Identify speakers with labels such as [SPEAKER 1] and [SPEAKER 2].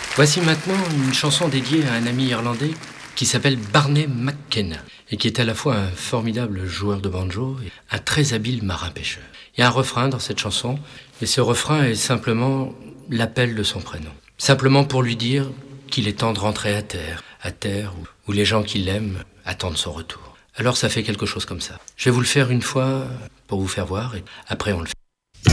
[SPEAKER 1] Voici maintenant une chanson dédiée à un ami irlandais qui s'appelle Barney McKenna et qui est à la fois un formidable joueur de banjo et un très habile marin-pêcheur. Il y a un refrain dans cette chanson et ce refrain est simplement l'appel de son prénom. Simplement pour lui dire qu'il est temps de rentrer à terre où les gens qui l'aiment attendent son retour. Alors ça fait quelque chose comme ça. Je vais vous le faire une fois pour vous faire voir et après on le fait.